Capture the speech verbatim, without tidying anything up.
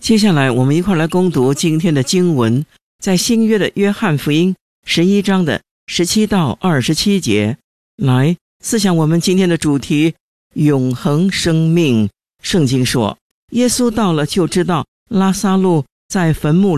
接下来我们一块来攻读今天的经文，在新约的约翰福音十一章的十七到二十七节。来思想我们今天的主题，永恒生命。圣经说，耶稣到了就知道拉撒路在坟墓